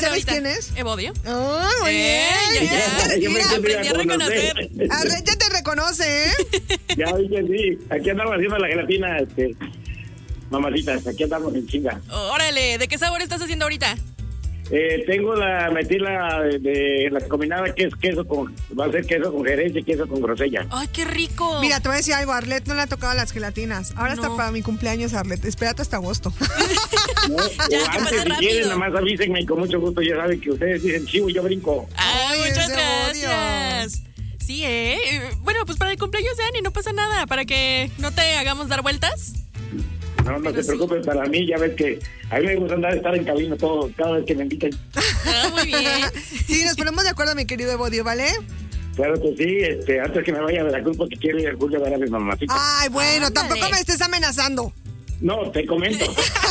¿Sabes quién es? Evodio. ¡Oh, muy bien! Ya aprendí a reconocer. Arrecha te reconoce, ¿eh? Ya oye, sí. Aquí andamos haciendo la gelatina, mamacitas. Aquí andamos en chinga. Órale, ¿de qué sabor estás haciendo ahorita? Metí la combinada que es queso va a ser queso con jerez y queso con grosella. ¡Ay, qué rico! Mira, te voy a decir algo, a Arlet no le ha tocado las gelatinas. Ahora está para mi cumpleaños, Arlet. Espérate hasta agosto. ¿No? Ya, o que antes, pase si rápido. quieren, nada más avísenme y con mucho gusto. Ya saben que ustedes dicen chivo y yo brinco. ¡Ay, Ay, muchas ese gracias! Sí, bueno, pues para el cumpleaños de Ani no pasa nada, para que no te hagamos dar vueltas. No se preocupen, para mí, ya ves que a mí me gusta estar en cabina cada vez que me inviten. Ah, muy bien. Sí, nos ponemos de acuerdo, mi querido Evodio, ¿vale? Claro que sí, antes que me vaya a Veracruz porque quiero ir a Julio a ver a mi mamacita. Ay, bueno, Ándale. tampoco me estés amenazando. No, te comento.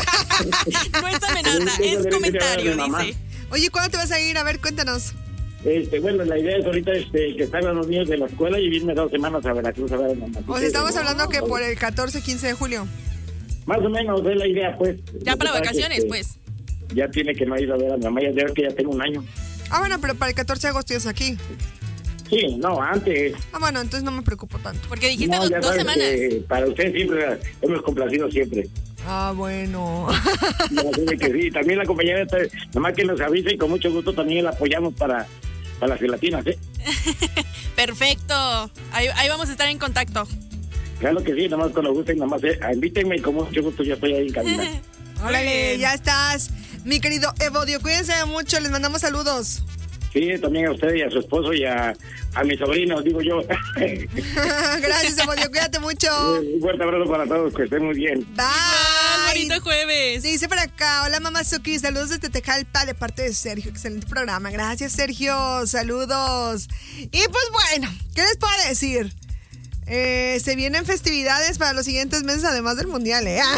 No es amenaza, es comentario, dice. Oye, ¿cuándo te vas a ir? A ver, cuéntanos. Bueno, la idea es ahorita que salgan los niños de la escuela y irme 2 semanas a Veracruz a ver a mi mamacita. O sea, estamos hablando que por el 14, 15 de julio. Más o menos es la idea, pues. Ya para Lo que pasa vacaciones, es que pues. Ya tiene que no ir a ver a mi mamá, ya veo que ya tengo un año. Ah, bueno, pero para el 14 de agosto ya es aquí. Sí, no, antes. Ah, bueno, entonces no me preocupo tanto. Porque dijiste No, ya 2 sabes semanas. que para ustedes siempre hemos complacido siempre. Ah, bueno. Ya saben que sí, también la compañera, nomás que nos avise y con mucho gusto también la apoyamos para las gelatinas, ¿eh? Perfecto. Ahí vamos a estar en contacto. Claro que sí, nomás cuando gusten, nomás invítenme y con mucho gusto yo estoy ahí en cabina. Órale, ya estás. Mi querido Evodio, cuídense mucho, les mandamos saludos. Sí, también a usted y a su esposo y a mis sobrinos, digo yo. Gracias, Evodio, cuídate mucho. Un fuerte abrazo para todos, que estén muy bien. Igual, Bye. bonito jueves. Dice por acá, hola mamá Suki, saludos desde Tejalpa de parte de Sergio, excelente programa, gracias Sergio, saludos. Y pues bueno, ¿qué les puedo decir? Se vienen festividades para los siguientes meses además del mundial, Ya,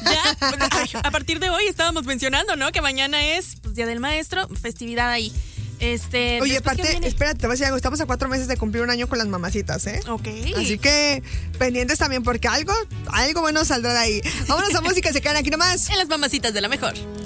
a partir de hoy estábamos mencionando, ¿no? Que mañana es pues, Día del Maestro, festividad ahí. Oye, aparte, espérate, te voy a decir algo, estamos a 4 meses de cumplir un año con las mamacitas, ¿eh? Ok. Así que pendientes también porque algo bueno saldrá de ahí. Vámonos a música, se quedan aquí nomás. En las mamacitas de la mejor.